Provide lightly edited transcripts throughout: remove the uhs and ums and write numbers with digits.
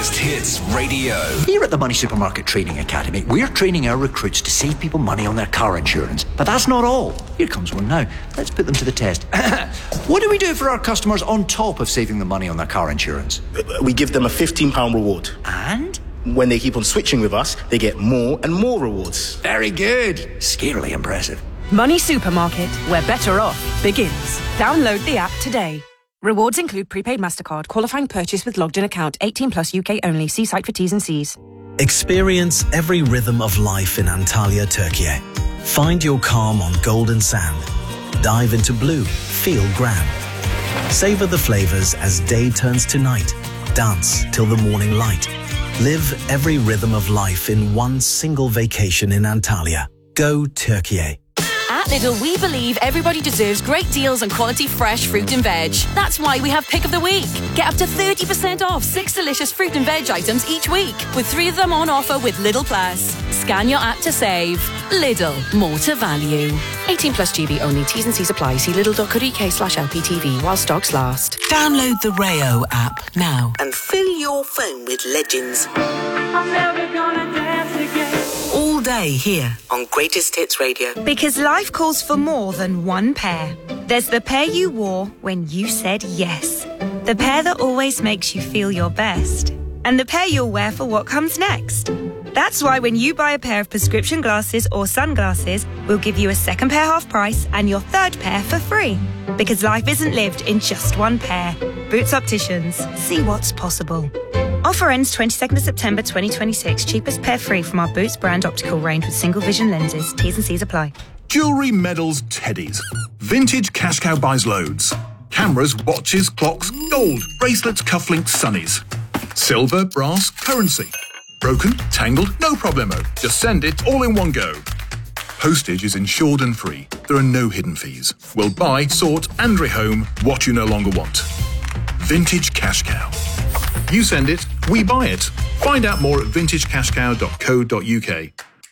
Greatest Hits Radio. Here at the Money Supermarket Training Academy, we're training our recruits to save people money on their car insurance. But that's not all. Here comes one now. Let's put them to the test. What do we do for our customers on top of saving them money on their car insurance? We give them a £15 reward. And? When they keep on switching with us, they get more and more rewards. Very good. Scarily impressive. Money Supermarket, where better off begins. Download the app today. Rewards include prepaid MasterCard, qualifying purchase with logged-in account, 18 plus UK only. See site for T's and C's. Experience every rhythm of life in Antalya, Turkey. Find your calm on golden sand. Dive into blue, feel grand. Savor the flavors as day turns to night. Dance till the morning light. Live every rhythm of life in one single vacation in Antalya. Go Turkey. At Lidl, we believe everybody deserves great deals on quality fresh fruit and veg. That's why we have Pick of the Week. Get up to 30% off 6 delicious fruit and veg items each week, with 3 of them on offer with Lidl Plus. Scan your app to save. Lidl, more to value. 18 plus GB only. T's and C's apply. See lidl.co.uk/LPTV while stocks last. Download the Rayo app now and fill your phone with legends. I'm never gonna dance again. All day here on Greatest Hits Radio. Because life calls for more than one pair. There's the pair you wore when you said yes. The pair that always makes you feel your best. And the pair you'll wear for what comes next. That's why when you buy a pair of prescription glasses or sunglasses, we'll give you a second pair half price and your third pair for free. Because life isn't lived in just one pair. Boots Opticians. See what's possible. Offer ends 22nd of September 2026. Cheapest pair free from our Boots brand optical range with single vision lenses. T's and C's apply. Jewellery, medals, teddies. Vintage Cash Cow buys loads. Cameras, watches, clocks, gold, bracelets, cufflinks, sunnies. Silver, brass, currency. Broken, tangled, no problemo. Just send it all in one go. Postage is insured and free. There are no hidden fees. We'll buy, sort and rehome what you no longer want. Vintage Cash Cow. You send it, we buy it. Find out more at vintagecashcow.co.uk.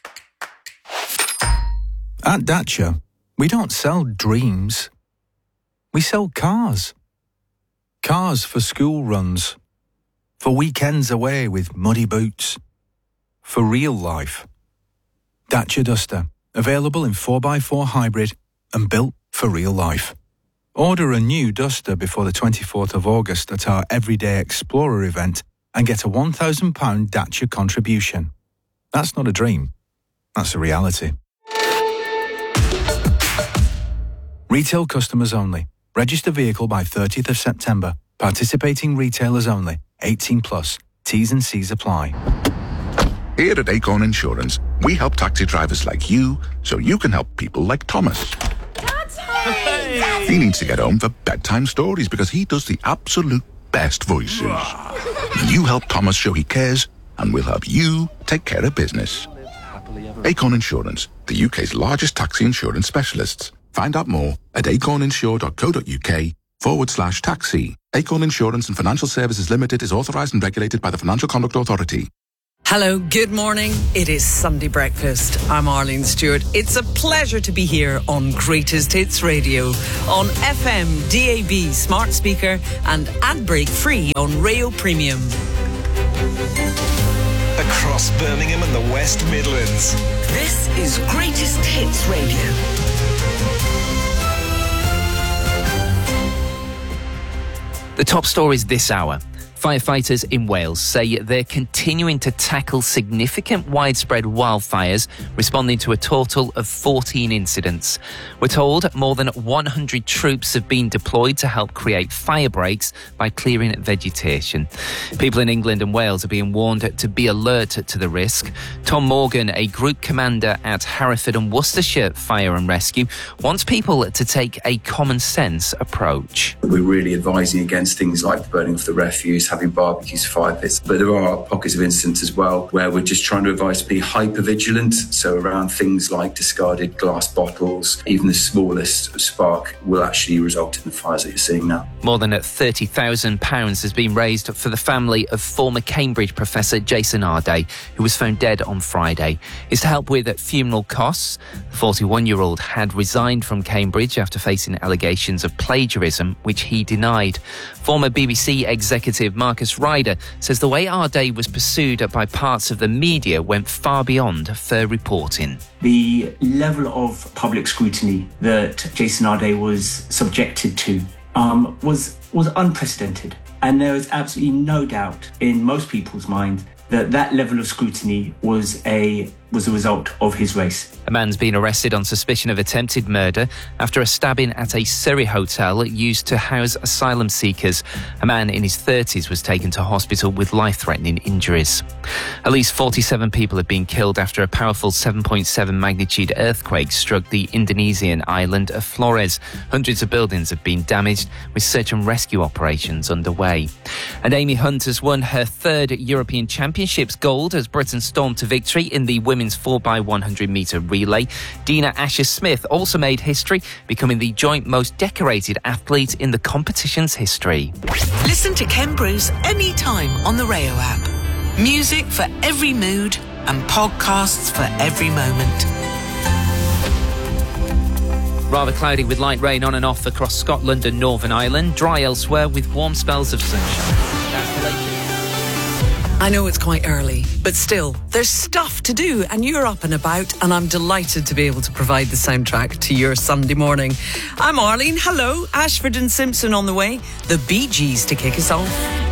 At Dacia, we don't sell dreams. We sell cars. Cars for school runs. For weekends away with muddy boots. For real life. Dacia Duster. Available in 4x4 hybrid and built for real life. Order a new Duster before the 24th of August at our Everyday Explorer event and get a £1,000 Dacia contribution. That's not a dream. That's a reality. Retail customers only. Register vehicle by 30th of September. Participating retailers only. 18 plus. T's and C's apply. Here at Acorn Insurance, we help taxi drivers like you so you can help people like Thomas. He needs to get home for bedtime stories because he does the absolute best voices. You help Thomas show he cares, and we'll help you take care of business. Acorn Insurance, the UK's largest taxi insurance specialists. Find out more at acorninsure.co.uk/taxi. Acorn Insurance and Financial Services Limited is authorised and regulated by the Financial Conduct Authority. Hello, good morning. It is Sunday breakfast. I'm Arlene Stewart. It's a pleasure to be here on Greatest Hits Radio on FM, DAB, smart speaker and ad break free on Rayo Premium. Across Birmingham and the West Midlands. This is Greatest Hits Radio. The top stories this hour. Firefighters in Wales say they're continuing to tackle significant widespread wildfires, responding to a total of 14 incidents. We're told more than 100 troops have been deployed to help create fire breaks by clearing vegetation. People in England and Wales are being warned to be alert to the risk. Tom Morgan, a group commander at Hereford and Worcestershire Fire and Rescue, wants people to take a common sense approach. We're really advising against things like the burning of the refuse, having barbecues, fire pits. But there are pockets of incidents as well where we're just trying to advise to be hyper vigilant. So around things like discarded glass bottles, even the smallest spark will actually result in the fires that you're seeing now. More than £30,000 has been raised for the family of former Cambridge professor Jason Arday, who was found dead on Friday. It's to help with funeral costs. The 41-year-old had resigned from Cambridge after facing allegations of plagiarism, which he denied. Former BBC executive Marcus Ryder, says the way Ardai was pursued by parts of the media went far beyond fair reporting. The level of public scrutiny that Jason Ardai was subjected to was unprecedented. And there is absolutely no doubt in most people's minds that level of scrutiny was a result of his race. A man's been arrested on suspicion of attempted murder after a stabbing at a Surrey hotel used to house asylum seekers. A man in his 30s was taken to hospital with life-threatening injuries. At least 47 people have been killed after a powerful 7.7 magnitude earthquake struck the Indonesian island of Flores. Hundreds of buildings have been damaged, with search and rescue operations underway. And Amy Hunt has won her third European Championships gold as Britain stormed to victory in the women's 4x100 metre relay. Dina Asher-Smith also made history, becoming the joint most decorated athlete in the competition's history. Listen to Ken Bruce anytime on the Rayo app. Music for every mood and podcasts for every moment. Rather cloudy with light rain on and off across Scotland and Northern Ireland. Dry elsewhere with warm spells of sunshine. That's the latest. I know it's quite early, but still, there's stuff to do and you're up and about, and I'm delighted to be able to provide the soundtrack to your Sunday morning. I'm Arlene. Hello. Ashford and Simpson on the way. The Bee Gees to kick us off.